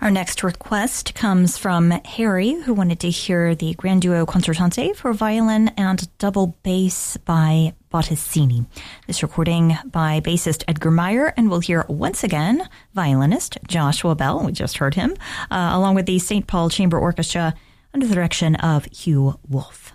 Our next request comes from Harry, who wanted to hear the Grand Duo Concertante for violin and double bass by Bottesini. This recording by bassist Edgar Meyer, and we'll hear once again violinist Joshua Bell, we just heard him, along with the St. Paul Chamber Orchestra under the direction of Hugh Wolf.